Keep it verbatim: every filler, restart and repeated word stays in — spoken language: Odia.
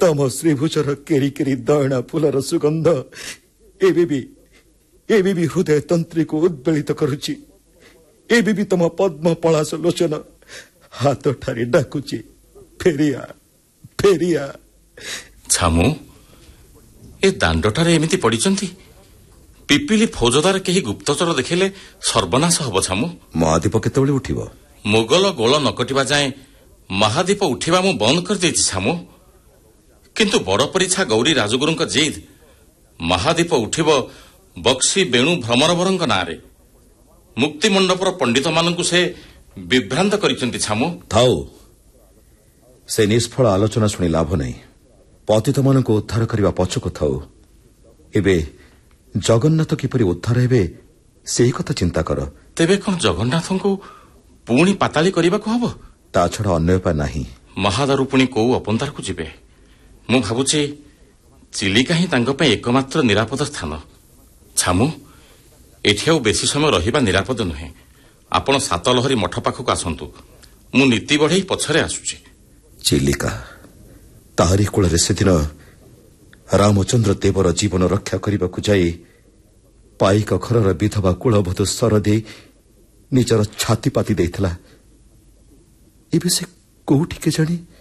ତମ ଶ୍ରୀଭୁଜର କେରି କେରି ଦୟଣା ଫୁଲର ସୁଗନ୍ଧ ଏବେ ବି ଏବେ ବି ହୃଦୟ ତନ୍ତ୍ରୀକୁ ଉଦ୍ବେଳିତ କରୁଛି। ଏବେ ବି ତମ ପଦ୍ମ ପଳାଶ ଲୋଚନ ହାତଠାରି ଡାକୁଛି, ଫେରିଆ ଫେରିଆ। ଛାମୁ, ଏ ଦାଣ୍ଡଟାରେ ଏମିତି ପଡ଼ିଛନ୍ତି। ପିପିଲି ଫୌଜଦାର କେହି ଗୁପ୍ତଚର ଦେଖିଲେ ସର୍ବନାଶ ହବ। ଛାମୁ, ମହାଦୀପ କେତେବେଳେ ଉଠିବ? ମୋଗଲ ଗୋଳ ନ କଟିବା ଯାଏଁ ମହାଦୀପ ଉଠିବା ମୁଁ ବନ୍ଦ କରିଦେଇଛି। ଛାମୁ, କିନ୍ତୁ ବଡ଼ ପରିଛା ଗୌରୀ ରାଜଗୁରୁଙ୍କ ଜିଦ୍, ମହାଦୀପ ଉଠିବ ବକ୍ସି ବେଣୁ ଭ୍ରମରବରଙ୍କ ନାଁରେ। ମୁକ୍ତିମଣ୍ଡପର ପଣ୍ଡିତମାନଙ୍କୁ ସେ ବିଭ୍ରାନ୍ତ କରିଛନ୍ତି। ଛାମୁ, ଥାଉ, ସେ ନିଷ୍ଫଳ ଆଲୋଚନା ଶୁଣି ଲାଭ ନାହିଁ। ପତିତମାନଙ୍କୁ ଉଦ୍ଧାର କରିବା ପଛକୁ ଥାଉ, ଏବେ ଜଗନ୍ନାଥ କିପରି ଉଦ୍ଧାର ହେବେ ସେହି କଥା ଚିନ୍ତା କର। ତେବେ କଣ ଜଗନ୍ନାଥଙ୍କୁ ପୁଣି ପାତାଳି କରିବାକୁ ହବ? ତା ଛଡ଼ା ଅନ୍ୟ ଉପାୟ ନାହିଁ। ମହାଦାରୁ ପୁଣି କୋଉ ଅପନ୍ତାରକୁ ଯିବେ? ମୁଁ ଭାବୁଛି ଚିଲିକା ହିଁ ତାଙ୍କ ପାଇଁ ଏକମାତ୍ର ନିରାପଦ ସ୍ଥାନ। ଛାମୁ, ଏଠି ଆଉ ବେଶୀ ସମୟ ରହିବା ନିରାପଦ ନୁହେଁ। ଆପଣ ସାତଲହରୀ ମଠ ପାଖକୁ ଆସନ୍ତୁ, ମୁଁ ନୀତି ବଢ଼େଇ ପଛରେ ଆସୁଛି। ଚିଲିକା, ତାହାରି କୂଳରେ ସେଦିନ ରାମଚନ୍ଦ୍ର ଦେବର ଜୀବନ ରକ୍ଷା କରିବାକୁ ଯାଇ ପାଇକ ଘରର ବିଧବା କୁଳବଧୂ ସ୍ୱର ଦେଇ ନିଜର ଛାତି ପାତି ଦେଇଥିଲା। ଏବେ ସେ କୋଉଠି କେଜାଣି